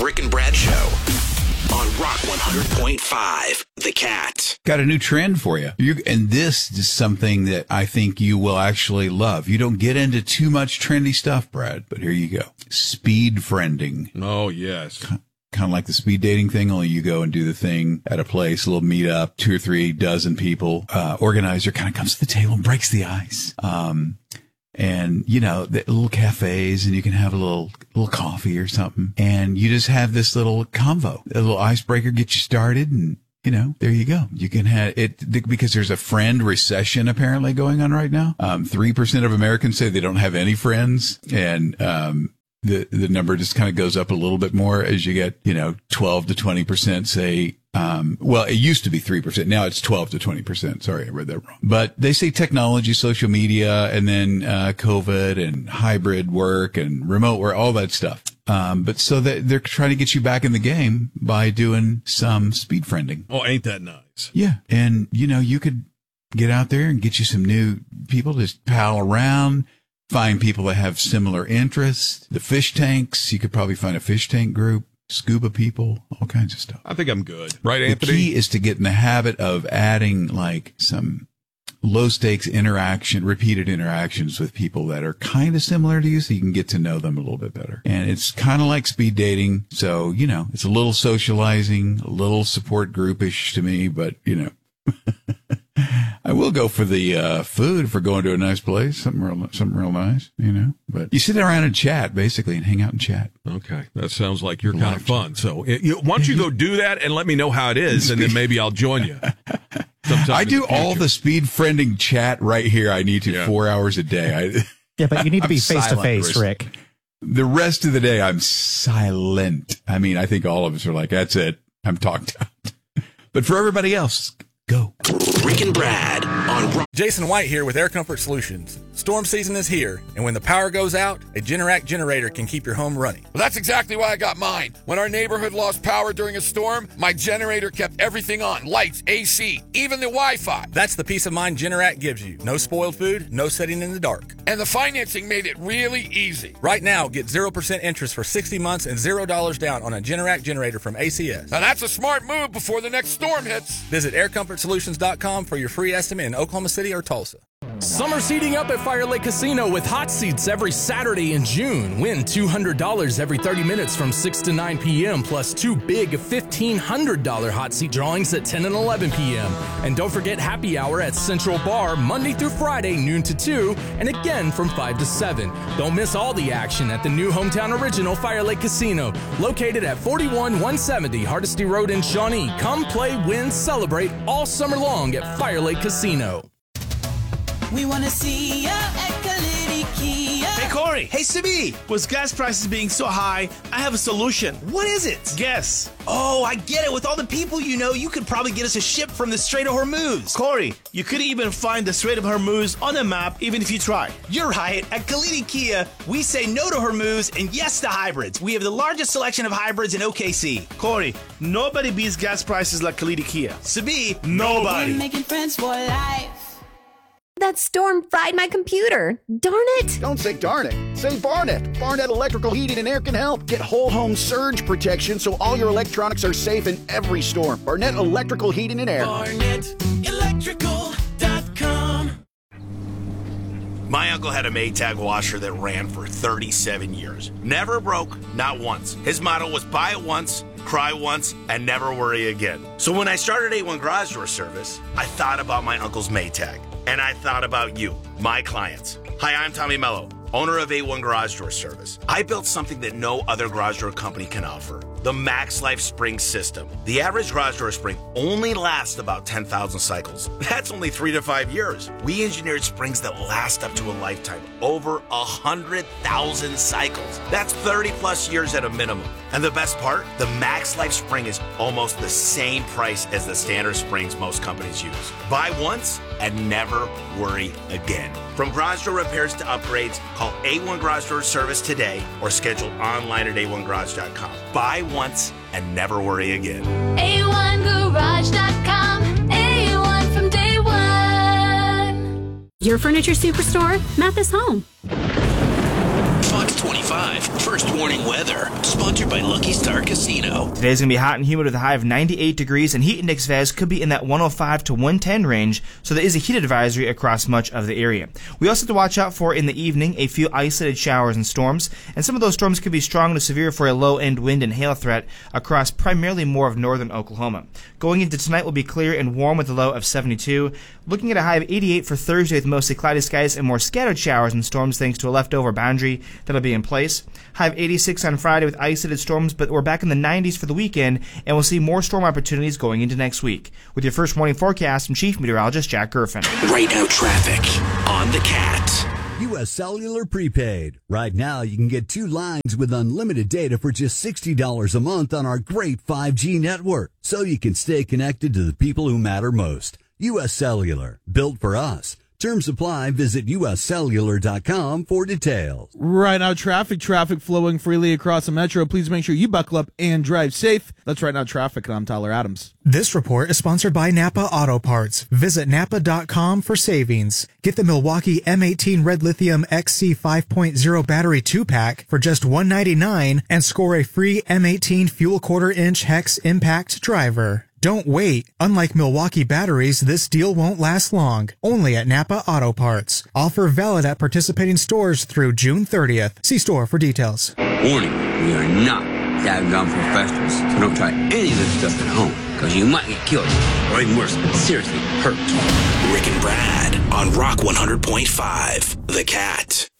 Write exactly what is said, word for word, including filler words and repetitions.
Rick and Brad Show on Rock one hundred point five, The Cat. Got a new trend for you. you. And this is something that I think you will actually love. You don't get into too much trendy stuff, Brad, but here you go. Speed friending. Oh, yes. Kind of like the speed dating thing, only you go and do the thing at a place, a little meetup, two or three dozen people. Uh, organizer kind of comes to the table and breaks the ice. Um, and, you know, the little cafes, and you can have a little, little coffee or something. And you just have this little convo, a little icebreaker, get you started. And, you know, there you go. You can have it because there's a friend recession apparently going on right now. Um, three percent of Americans say they don't have any friends. And, um, the, the number just kind of goes up a little bit more as you get, you know, twelve to twenty percent say, um, well, it used to be three percent. Now it's twelve to twenty percent. Sorry, I read that wrong. But they say technology, social media, and then, uh, COVID and hybrid work and remote work, all that stuff. Um, but so that they're trying to get you back in the game by doing some speed friending. Oh, ain't that nice? Yeah. And, you know, you could get out there and get you some new people to pal around. Find people that have similar interests. The fish tanks, you could probably find a fish tank group, scuba people, all kinds of stuff. I think I'm good. Right, the Anthony? The key is to get in the habit of adding like some low stakes interaction, repeated interactions with people that are kind of similar to you so you can get to know them a little bit better. And it's kind of like speed dating. So, you know, it's a little socializing, a little support groupish to me, but you know, I will go for the uh, food for going to a nice place, something real, something real nice, you know. But you sit around and chat, basically, and hang out and chat. Okay, that sounds like you're kind of fun. So, it, you, why don't you go do that and let me know how it is, and then maybe I'll join you. I do the all the speed friending chat right here. I need to yeah. four hours a day. I, yeah, but you need to be face to face, Rick. The rest of the day, I'm silent. I mean, I think all of us are like, that's it. I'm talked out. But for everybody else, go. Rick and Brad on Rock. Jason White here with Air Comfort Solutions. Storm season is here, and when the power goes out, a Generac generator can keep your home running. Well, that's exactly why I got mine. When our neighborhood lost power during a storm, my generator kept everything on. Lights, A C, even the Wi-Fi. That's the peace of mind Generac gives you. No spoiled food, no sitting in the dark. And the financing made it really easy. Right now, get zero percent interest for sixty months and zero dollars down on a Generac generator from A C S. Now that's a smart move before the next storm hits. Visit air comfort solutions dot com for your free estimate in Oklahoma City or Tulsa. Summer's heating up at Fire Lake Casino with hot seats every Saturday in June. Win two hundred dollars every thirty minutes from six to nine p.m. plus two big fifteen hundred dollars hot seat drawings at ten and eleven p.m. And don't forget happy hour at Central Bar Monday through Friday, noon to two, and again from five to seven. Don't miss all the action at the new hometown original Fire Lake Casino, located at forty-one one seventy Hardesty Road in Shawnee. Come play, win, celebrate all summer long at Fire Lake Casino. We want to see ya at Kalidi Kia. Hey, Corey. Hey, Sibi. With gas prices being so high, I have a solution. What is it? Guess. Oh, I get it. With all the people you know, you could probably get us a ship from the Strait of Hormuz. Corey, you could even find the Strait of Hormuz on a map, even if you try. You're right. At Kalidi Kia, we say no to Hormuz and yes to hybrids. We have the largest selection of hybrids in O K C. Corey, nobody beats gas prices like Kalidi Kia. Sabi, nobody. We're making friends for life. That storm fried my computer. Darn it. Don't say darn it. Say Barnett. Barnett Electrical Heating and Air can help. Get whole home surge protection so all your electronics are safe in every storm. Barnett Electrical Heating and Air. Barnett Electrical dot com. My uncle had a Maytag washer that ran for thirty-seven years. Never broke, not once. His motto was buy it once, cry once, and never worry again. So when I started A one Garage Door Service, I thought about my uncle's Maytag. And I thought about you, my clients. Hi, I'm Tommy Mello, owner of A one Garage Door Service. I built something that no other garage door company can offer. The Max Life Spring System. The average garage door spring only lasts about ten thousand cycles. That's only three to five years. We engineered springs that last up to a lifetime, over one hundred thousand cycles. That's thirty plus years at a minimum. And the best part, the Max Life Spring is almost the same price as the standard springs most companies use. Buy once and never worry again. From garage door repairs to upgrades, call A one Garage Door Service today or schedule online at A one garage dot com. Buy once and never worry again. A one garage dot com. A one from day one. Your furniture superstore, Mathis Home. Fox twenty-five, first warning weather. Sponsor Sponsored by Lucky Star Casino. Today's going to be hot and humid with a high of ninety-eight degrees, and heat index values could be in that one oh five to one ten range, so there is a heat advisory across much of the area. We also have to watch out for, in the evening, a few isolated showers and storms, and some of those storms could be strong to severe for a low-end wind and hail threat across primarily more of northern Oklahoma. Going into tonight will be clear and warm with a low of seventy-two. Looking at a high of eighty-eight for Thursday with mostly cloudy skies and more scattered showers and storms thanks to a leftover boundary that'll be in place. High of eighty-six on Friday with isolated storms, but we're back in the nineties for the weekend, and we'll see more storm opportunities going into next week. With your first morning forecast, I'm Chief Meteorologist Jack Gerfin. Right now traffic on the Cat. U S Cellular Prepaid. Right now, you can get two lines with unlimited data for just sixty dollars a month on our great five G network, so you can stay connected to the people who matter most. U S Cellular, built for us. Terms apply. Visit U S cellular dot com for details. Right now, traffic, traffic flowing freely across the metro. Please make sure you buckle up and drive safe. That's Right Now Traffic, and I'm Tyler Adams. This report is sponsored by Napa Auto Parts. Visit napa dot com for savings. Get the Milwaukee M eighteen Red Lithium X C five point oh battery two pack for just one ninety-nine and score a free M eighteen Fuel Quarter Inch Hex Impact Driver. Don't wait. Unlike Milwaukee batteries, this deal won't last long. Only at Napa Auto Parts. Offer valid at participating stores through June thirtieth. See store for details. Warning, we are not daggone professionals, so don't try any of this stuff at home, because you might get killed, or even worse, seriously hurt. Rick and Brad on Rock one hundred point five, The Cat.